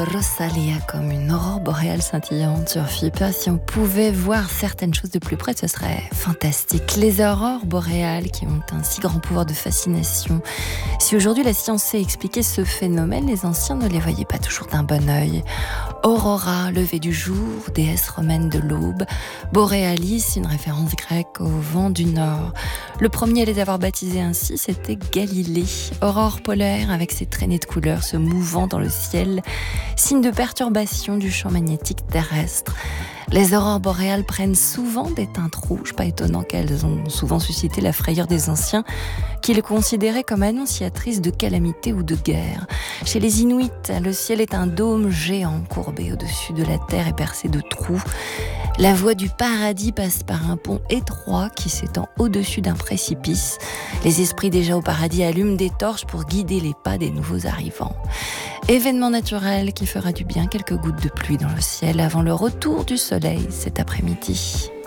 Rosalia comme une aurore boréale scintillante sur FIPA. Si on pouvait voir certaines choses de plus près, ce serait fantastique. Les aurores boréales qui ont un si grand pouvoir de fascination. Si aujourd'hui la science sait expliquer ce phénomène, les anciens ne les voyaient pas toujours d'un bon œil. Aurora, lever du jour, déesse romaine de l'aube. Borealis, une référence grecque au vent du nord. Le premier à les avoir baptisés ainsi, c'était Galilée. Aurore polaire avec ses traînées de couleurs se mouvant dans le ciel, signe de perturbation du champ magnétique terrestre. Les aurores boréales prennent souvent des teintes rouges, pas étonnant qu'elles ont souvent suscité la frayeur des anciens, qui les considéraient comme annonciatrices de calamités ou de guerre. Chez les Inuits, le ciel est un dôme géant courbé au-dessus de la terre et percé de trous. La voie du paradis passe par un pont étroit qui s'étend au-dessus d'un précipice. Les esprits déjà au paradis allument des torches pour guider les pas des nouveaux arrivants. Événement naturel qui fera du bien, quelques gouttes de pluie dans le ciel avant le retour du soleil cet après-midi.